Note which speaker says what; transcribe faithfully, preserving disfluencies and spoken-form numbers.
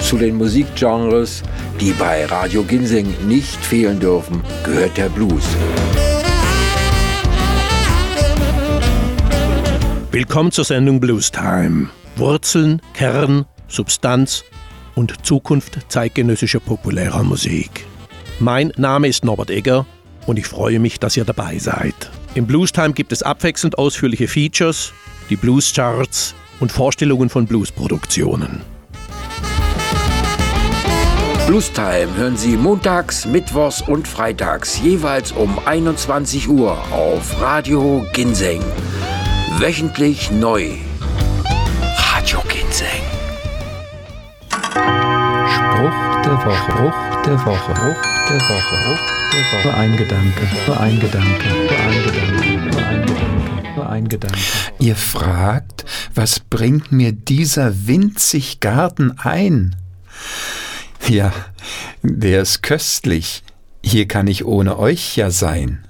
Speaker 1: Zu den Musikgenres, die bei Radio Ginseng nicht fehlen dürfen, gehört der Blues.
Speaker 2: Willkommen zur Sendung Blues Time. Wurzeln, Kern, Substanz und Zukunft zeitgenössischer populärer Musik. Mein Name ist Norbert Egger und ich freue mich, dass ihr dabei seid. Im Blues Time gibt es abwechselnd ausführliche Features, die Blues Charts und Vorstellungen von Bluesproduktionen.
Speaker 1: Blues Time hören Sie montags, mittwochs und freitags jeweils um einundzwanzig Uhr auf Radio Ginseng. Wöchentlich neu. Radio Ginseng.
Speaker 3: Spruch der Woche. Spruch der Woche. Spruch der Woche. Spruch der Woche. Nur ein Gedanke. Nur ein Gedanke. Nur ein Gedanke. Nur ein Gedanke. Nur ein Gedanke.
Speaker 4: Ihr fragt, was bringt mir dieser winzig Garten ein? Ja, der ist köstlich. Hier kann ich ohne euch ja sein.